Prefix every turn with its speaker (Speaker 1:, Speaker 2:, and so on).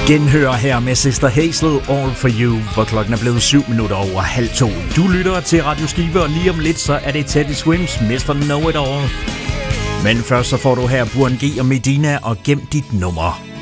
Speaker 1: Genhør her med Sister Hazel, All For You, hvor klokken er blevet 2:07. Du lytter til Radio Skive, og lige om lidt, så er det Teddy Swims Mr. Know It All. Men først så får du her Burhan G og Medina og Gem dit nummer.